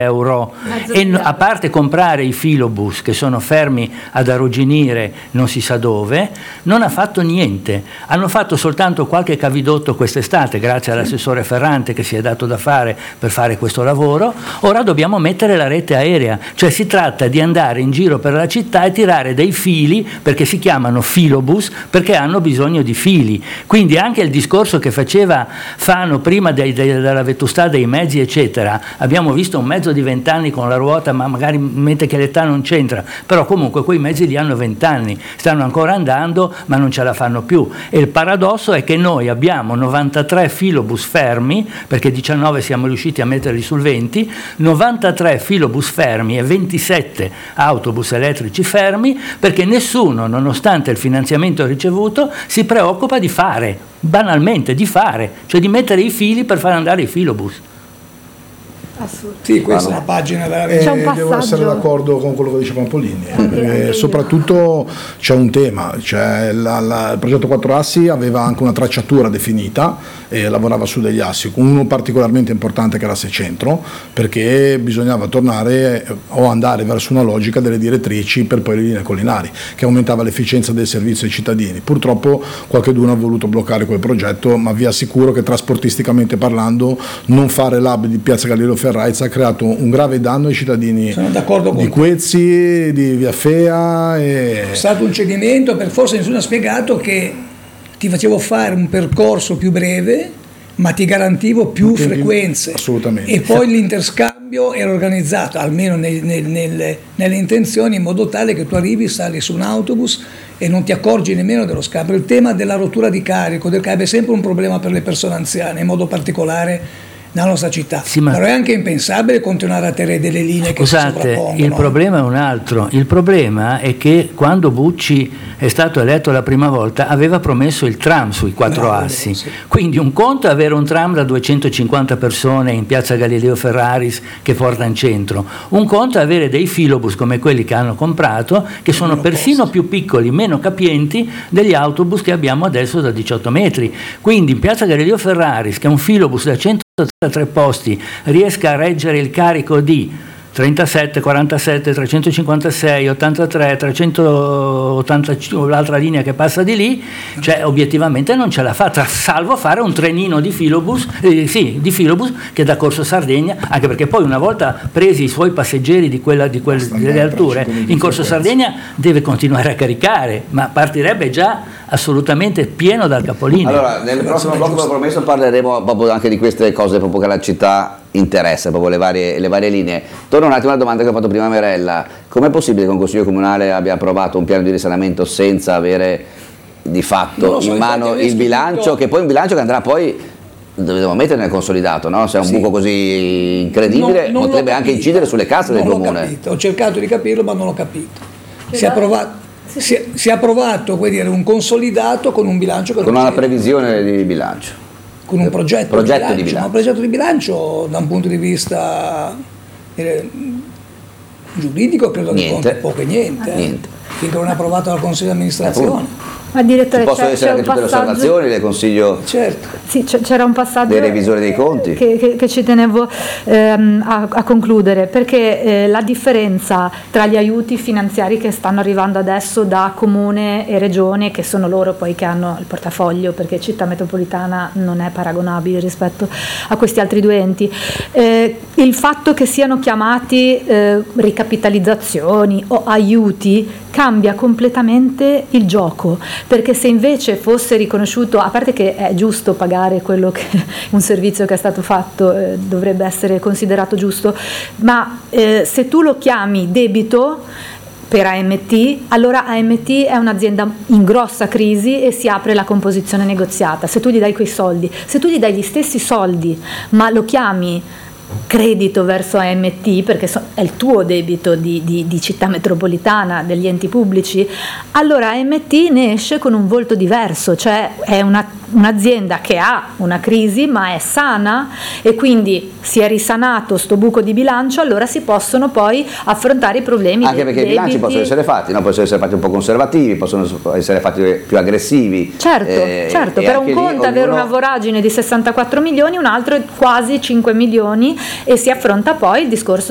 euro, e a parte comprare i filobus che sono fermi ad arrugginire non si sa dove, non ha fatto niente. Hanno fatto soltanto qualche cavidotto quest'estate grazie all'assessore Ferrante che si è dato da fare per fare questo lavoro. Ora dobbiamo mettere la rete aerea, cioè si tratta di andare in giro per la città e tirare dei fili, perché si chiamano filobus perché hanno bisogno di fili. Quindi anche il discorso che faceva Fano prima della vetustà dei mezzi eccetera, abbiamo visto un mezzo di 20 anni con la ruota, ma magari mette che l'età non c'entra, però comunque quei mezzi lì hanno 20 anni, stanno ancora andando ma non ce la fanno più, e il paradosso è che noi abbiamo 93 filobus fermi, perché 19 siamo riusciti a metterli sul 20, 93 filobus fermi e 27 autobus elettrici fermi, perché nessuno, nonostante il finanziamento ricevuto, si preoccupa di fare, banalmente di fare, cioè di mettere i fili per far andare i filobus. Sì, questa è una pagina da devo essere d'accordo con quello che dice Pampolini, soprattutto c'è un tema, cioè il progetto 4 assi aveva anche una tracciatura definita e lavorava su degli assi, uno particolarmente importante che era l'asse centro, perché bisognava tornare o andare verso una logica delle direttrici per poi le linee collinari, che aumentava l'efficienza del servizio ai cittadini. Purtroppo qualcuno ha voluto bloccare quel progetto, ma vi assicuro che trasportisticamente parlando non fare l'hub di Piazza Galileo Ferraez ha creato un grave danno ai cittadini di Quezzi, di Via Fea. È stato un cedimento, per forse nessuno ha spiegato che ti facevo fare un percorso più breve ma ti garantivo più frequenze. Assolutamente. E poi l'interscambio era organizzato, almeno nelle intenzioni, in modo tale che tu arrivi, sali su un autobus e non ti accorgi nemmeno dello scambio. Il tema della rottura di carico del cambio è sempre un problema per le persone anziane, in modo particolare nella nostra città, sì, però è anche impensabile continuare a tenere delle linee che si sovrappongono. Il problema è un altro. Il problema è che quando Bucci è stato eletto la prima volta aveva promesso il tram sui 4 assi, sì. Quindi un conto è avere un tram da 250 persone in piazza Galileo Ferraris che porta in centro, un conto è avere dei filobus come quelli che hanno comprato, che sono persino più piccoli, meno capienti degli autobus che abbiamo adesso da 18 metri. Quindi in piazza Galileo Ferraris, che è un filobus da 103 posti, riesca a reggere il carico di 37, 47, 356, 83, 385, l'altra linea che passa di lì, cioè obiettivamente non ce la fa, salvo fare un trenino di filobus, di filobus che da Corso Sardegna, anche perché poi una volta presi i suoi passeggeri delle alture, in Corso Sardegna deve continuare a caricare, ma partirebbe già assolutamente pieno dal capolinea. Allora, nel prossimo blocco che ho promesso parleremo proprio anche di queste cose proprio che la città interessa, proprio le varie linee. Torno un attimo alla domanda che ho fatto prima a Merella: com'è possibile che un consiglio comunale abbia approvato un piano di risanamento senza avere di fatto in mano il bilancio, che poi un bilancio che andrà poi dobbiamo mettere nel consolidato, no? Se è un buco così incredibile non potrebbe anche incidere sulle casse del comune. Ho cercato di capirlo ma non l'ho capito. Si è approvato un consolidato con un bilancio che con una previsione di bilancio, con un progetto di bilancio. Un progetto di bilancio da un punto di vista giuridico credo che conti poco e niente. Finché non è approvato dal Consiglio di amministrazione. Ma direttore, possono essere anche tutte le osservazioni, le consiglio. Certo. Sì, c'era un passaggio dei revisori dei conti che ci tenevo a concludere, perché la differenza tra gli aiuti finanziari che stanno arrivando adesso da comune e regione, che sono loro poi che hanno il portafoglio, perché città metropolitana non è paragonabile rispetto a questi altri due enti, il fatto che siano chiamati ricapitalizzazioni o aiuti cambia completamente il gioco, perché se invece fosse riconosciuto, a parte che è giusto pagare quello che un servizio che è stato fatto dovrebbe essere considerato giusto, ma se tu lo chiami debito per AMT, allora AMT è un'azienda in grossa crisi e si apre la composizione negoziata. Se tu gli dai quei soldi, se tu gli dai gli stessi soldi ma lo chiami credito verso AMT, perché è il tuo debito di città metropolitana, degli enti pubblici, allora AMT ne esce con un volto diverso, cioè è un'azienda che ha una crisi ma è sana, e quindi si è risanato sto buco di bilancio, allora si possono poi affrontare i problemi. Anche perché i bilanci possono essere fatti, no? Possono essere fatti un po' conservativi, possono essere fatti più aggressivi. Certo, per un conto avere una voragine di 64 milioni, un altro è quasi 5 milioni, e si affronta poi il discorso